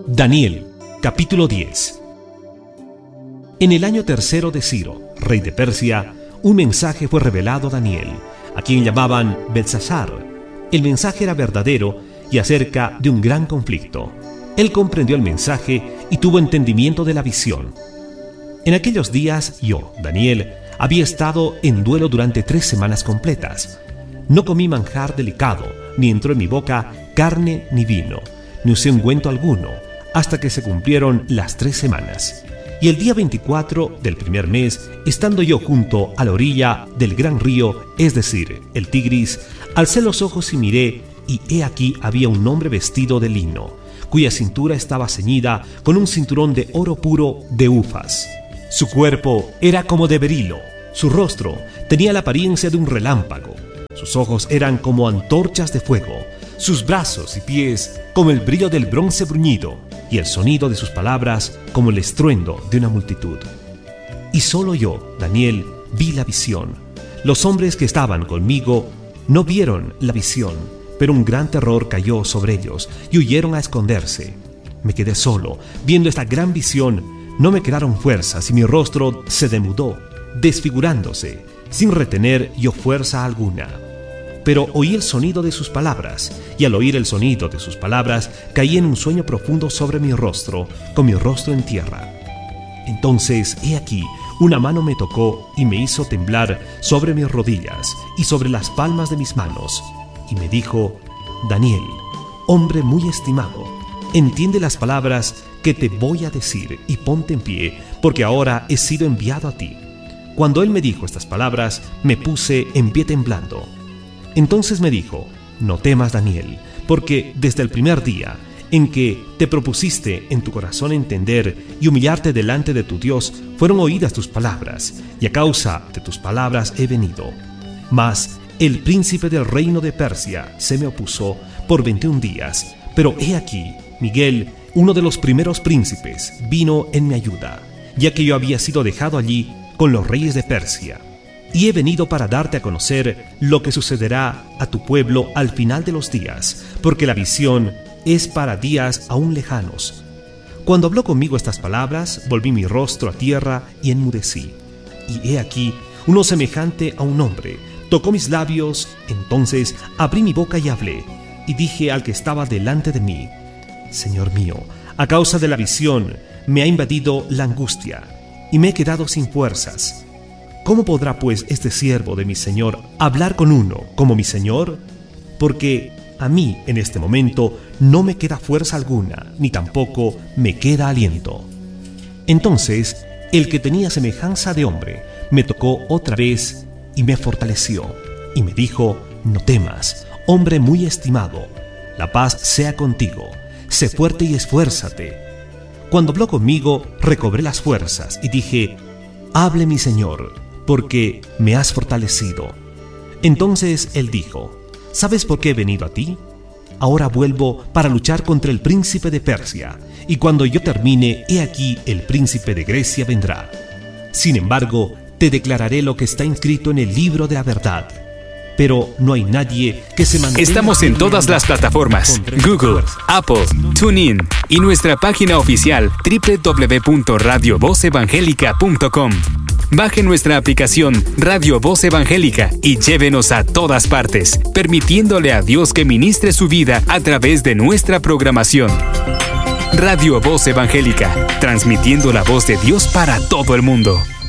Daniel, capítulo 10. En el año tercero de Ciro, rey de Persia, un mensaje fue revelado a Daniel, a quien llamaban Beltsasar. El mensaje era verdadero y acerca de un gran conflicto. Él comprendió el mensaje y tuvo entendimiento de la visión. En aquellos días yo, Daniel, había estado en duelo durante 3 semanas completas. No comí manjar delicado, ni entró en mi boca carne ni vino, ni usé ungüento alguno, hasta que se cumplieron las 3 semanas. Y el día 24 del primer mes, estando yo junto a la orilla del gran río, es decir, el Tigris, alcé los ojos y miré, y he aquí había un hombre vestido de lino, cuya cintura estaba ceñida con un cinturón de oro puro de Ufaz. Su cuerpo era como de berilo, su rostro tenía la apariencia de un relámpago, sus ojos eran como antorchas de fuego, sus brazos y pies como el brillo del bronce bruñido, y el sonido de sus palabras como el estruendo de una multitud. Y solo yo, Daniel, vi la visión. Los hombres que estaban conmigo no vieron la visión, pero un gran terror cayó sobre ellos y huyeron a esconderse. Me quedé solo, viendo esta gran visión. No me quedaron fuerzas y mi rostro se demudó, desfigurándose, sin retener yo fuerza alguna. Pero oí el sonido de sus palabras, y al oír el sonido de sus palabras, caí en un sueño profundo sobre mi rostro, con mi rostro en tierra. Entonces, he aquí, una mano me tocó y me hizo temblar sobre mis rodillas y sobre las palmas de mis manos, y me dijo: Daniel, hombre muy estimado, entiende las palabras que te voy a decir y ponte en pie, porque ahora he sido enviado a ti. Cuando él me dijo estas palabras, me puse en pie temblando. Entonces me dijo: no temas, Daniel, porque desde el primer día en que te propusiste en tu corazón entender y humillarte delante de tu Dios, fueron oídas tus palabras, y a causa de tus palabras he venido. Mas el príncipe del reino de Persia se me opuso por 21 días, pero he aquí, Miguel, uno de los primeros príncipes, vino en mi ayuda, ya que yo había sido dejado allí con los reyes de Persia. Y he venido para darte a conocer lo que sucederá a tu pueblo al final de los días, porque la visión es para días aún lejanos. Cuando habló conmigo estas palabras, volví mi rostro a tierra y enmudecí. Y he aquí, uno semejante a un hombre tocó mis labios. Entonces abrí mi boca y hablé, y dije al que estaba delante de mí: Señor mío, a causa de la visión me ha invadido la angustia, y me he quedado sin fuerzas. ¿Cómo podrá pues este siervo de mi Señor hablar con uno como mi Señor? Porque a mí en este momento no me queda fuerza alguna, ni tampoco me queda aliento. Entonces el que tenía semejanza de hombre me tocó otra vez y me fortaleció, y me dijo: no temas, hombre muy estimado, la paz sea contigo, sé fuerte y esfuérzate. Cuando habló conmigo, recobré las fuerzas y dije: hable mi Señor, porque me has fortalecido. Entonces él dijo: ¿sabes por qué he venido a ti? Ahora vuelvo para luchar contra el príncipe de Persia, y cuando yo termine, he aquí el príncipe de Grecia vendrá. Sin embargo, te declararé lo que está inscrito en el libro de la verdad. Pero no hay nadie que se mantenga. Estamos en todas las plataformas: Google, Apple, TuneIn y nuestra página oficial www.radiovozevangelica.com. Baje nuestra aplicación Radio Voz Evangélica y llévenos a todas partes, permitiéndole a Dios que ministre su vida a través de nuestra programación. Radio Voz Evangélica, transmitiendo la voz de Dios para todo el mundo.